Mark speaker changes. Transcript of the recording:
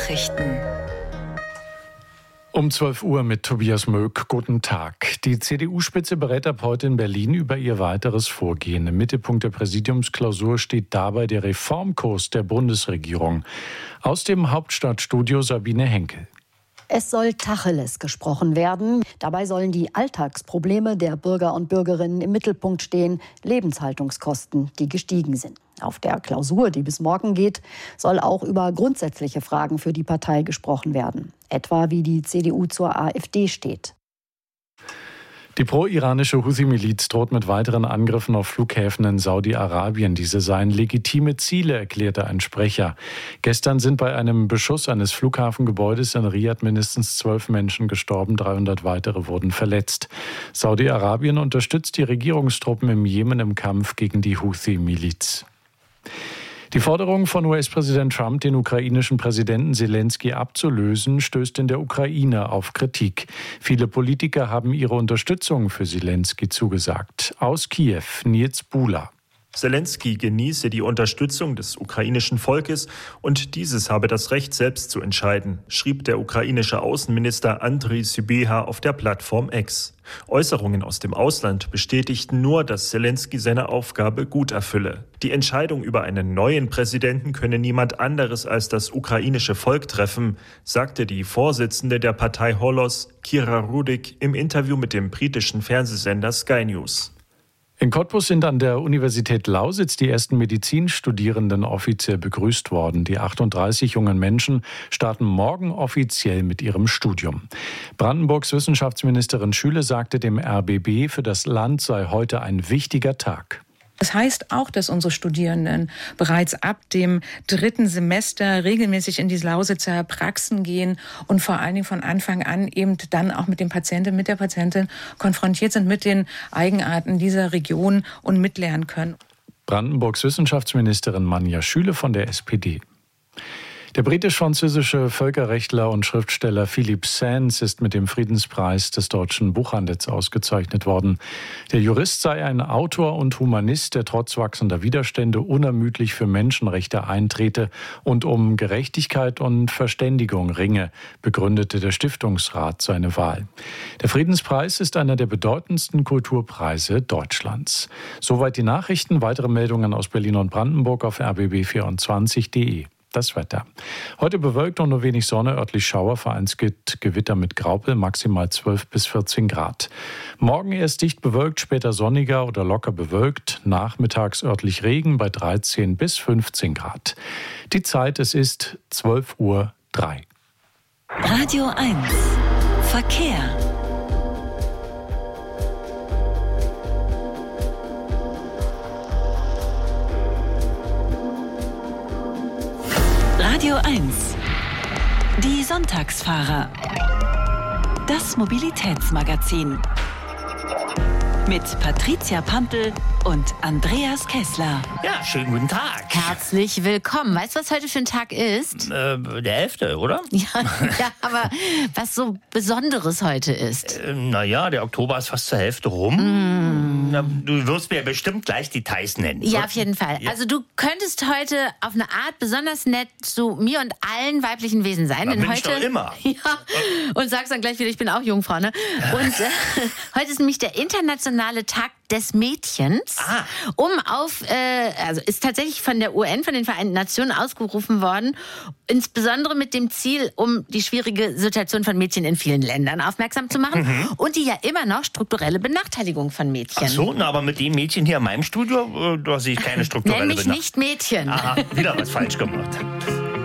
Speaker 1: Nachrichten.
Speaker 2: Um 12 Uhr mit Tobias Möck. Guten Tag. Die CDU-Spitze berät ab heute in Berlin über ihr weiteres Vorgehen. Im Mittelpunkt der Präsidiumsklausur steht dabei der Reformkurs der Bundesregierung. Aus dem Hauptstadtstudio Sabine Henkel.
Speaker 3: Es soll Tacheles gesprochen werden. Dabei sollen die Alltagsprobleme der Bürger und Bürgerinnen im Mittelpunkt stehen. Lebenshaltungskosten, die gestiegen sind. Auf der Klausur, die bis morgen geht, soll auch über grundsätzliche Fragen für die Partei gesprochen werden. Etwa wie die CDU zur AfD steht.
Speaker 2: Die pro-iranische Houthi-Miliz droht mit weiteren Angriffen auf Flughäfen in Saudi-Arabien. Diese seien legitime Ziele, erklärte ein Sprecher. Gestern sind bei einem Beschuss eines Flughafengebäudes in Riad mindestens 12 Menschen gestorben, 300 weitere wurden verletzt. Saudi-Arabien unterstützt die Regierungstruppen im Jemen im Kampf gegen die Houthi-Miliz. Die Forderung von US-Präsident Trump, den ukrainischen Präsidenten Selenskyj abzulösen, stößt in der Ukraine auf Kritik. Viele Politiker haben ihre Unterstützung für Selenskyj zugesagt. Aus Kiew, Nils Buhler.
Speaker 4: Selenskyj genieße die Unterstützung des ukrainischen Volkes und dieses habe das Recht, selbst zu entscheiden, schrieb der ukrainische Außenminister Andriy Sybiha auf der Plattform X. Äußerungen aus dem Ausland bestätigten nur, dass Selenskyj seine Aufgabe gut erfülle. Die Entscheidung über einen neuen Präsidenten könne niemand anderes als das ukrainische Volk treffen, sagte die Vorsitzende der Partei Holos, Kira Rudik, im Interview mit dem britischen Fernsehsender Sky News.
Speaker 2: In Cottbus sind an der Universität Lausitz die ersten Medizinstudierenden offiziell begrüßt worden. Die 38 jungen Menschen starten morgen offiziell mit ihrem Studium. Brandenburgs Wissenschaftsministerin Schüle sagte dem RBB, für das Land sei heute ein wichtiger Tag.
Speaker 5: Das heißt auch, dass unsere Studierenden bereits ab dem 3. Semester regelmäßig in die Lausitzer Praxen gehen und vor allen Dingen von Anfang an eben dann auch mit dem Patienten, mit der Patientin konfrontiert sind mit den Eigenarten dieser Region und mitlernen können.
Speaker 2: Brandenburgs Wissenschaftsministerin Manja Schüle von der SPD. Der britisch-französische Völkerrechtler und Schriftsteller Philippe Sands ist mit dem Friedenspreis des deutschen Buchhandels ausgezeichnet worden. Der Jurist sei ein Autor und Humanist, der trotz wachsender Widerstände unermüdlich für Menschenrechte eintrete und um Gerechtigkeit und Verständigung ringe, begründete der Stiftungsrat seine Wahl. Der Friedenspreis ist einer der bedeutendsten Kulturpreise Deutschlands. Soweit die Nachrichten. Weitere Meldungen aus Berlin und Brandenburg auf rbb24.de. Das Wetter. Heute bewölkt und nur wenig Sonne, örtlich Schauer, vereinzelt Gewitter mit Graupel, maximal 12 bis 14 Grad. Morgen erst dicht bewölkt, später sonniger oder locker bewölkt, nachmittags örtlich Regen bei 13 bis 15 Grad. Die Zeit, es ist 12:03 Uhr.
Speaker 1: Radio 1 Verkehr. Radio 1. Die Sonntagsfahrer. Das Mobilitätsmagazin. Mit Patricia Pampel und Andreas Kessler.
Speaker 6: Ja, schönen guten Tag.
Speaker 7: Herzlich willkommen. Weißt du, was heute für ein Tag ist?
Speaker 6: Der 11., oder?
Speaker 7: Ja, aber was so Besonderes heute ist.
Speaker 6: Naja, der Oktober ist fast zur Hälfte rum. Na, du wirst mir bestimmt gleich Details nennen.
Speaker 7: Ja, auf jeden Fall. Ja. Also du könntest heute auf eine Art besonders nett zu mir und allen weiblichen Wesen sein.
Speaker 6: Denn bin heute, ich doch immer.
Speaker 7: Ja, und sagst dann gleich wieder, ich bin auch Jungfrau, ne? Und heute ist nämlich der internationale Tag des Mädchens, also ist tatsächlich von der UN, von den Vereinten Nationen ausgerufen worden, insbesondere mit dem Ziel, um die schwierige Situation von Mädchen in vielen Ländern aufmerksam zu machen und die ja immer noch strukturelle Benachteiligung von Mädchen.
Speaker 6: Ach so, aber mit dem Mädchen hier in meinem Studio, da sehe ich keine strukturelle
Speaker 7: Nenn mich nicht Mädchen.
Speaker 6: Aha, wieder was falsch gemacht.